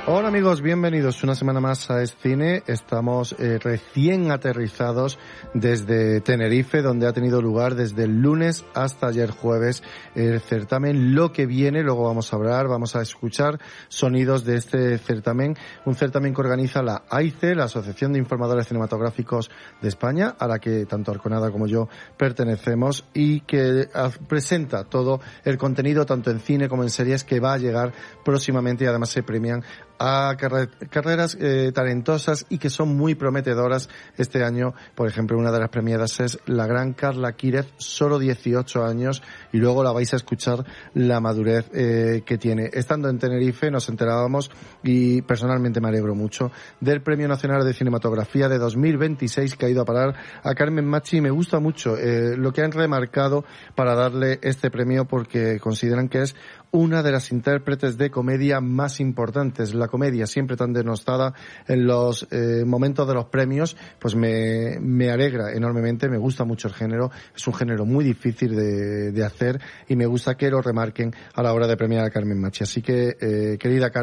Hola amigos, bienvenidos una semana más a Escine. Estamos recién aterrizados desde Tenerife, donde ha tenido lugar desde el lunes hasta ayer jueves el certamen Lo que viene. Luego vamos a hablar, vamos a escuchar sonidos de este certamen, un certamen que organiza la AICE, la Asociación de Informadores Cinematográficos de España, a la que tanto Arconada como yo pertenecemos, y que presenta todo el contenido, tanto en cine como en series, que va a llegar próximamente, y además se premian a carreras talentosas y que son muy prometedoras este año. Por ejemplo, una de las premiadas es la gran Carla Quírez, solo 18 años, y luego la vais a escuchar la madurez que tiene. Estando en Tenerife nos enterábamos, y personalmente me alegro mucho, del Premio Nacional de Cinematografía de 2026 que ha ido a parar a Carmen Machi. Me gusta mucho lo que han remarcado para darle este premio, porque consideran que es una de las intérpretes de comedia más importantes. La comedia, siempre tan denostada en los momentos de los premios, pues me alegra enormemente. Me gusta mucho el género, es un género muy difícil de hacer, y me gusta que lo remarquen a la hora de premiar a Carmen Machi. Así que, querida Carmen,